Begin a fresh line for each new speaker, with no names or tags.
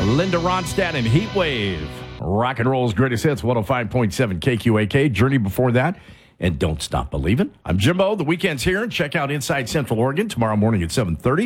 Linda Ronstadt and Heat Wave. Rock and roll's greatest hits, 105.7 KQAK. Journey before that. And Don't Stop Believin'. I'm Jimbo. The weekend's here. Check out Inside Central Oregon tomorrow morning at 7:30.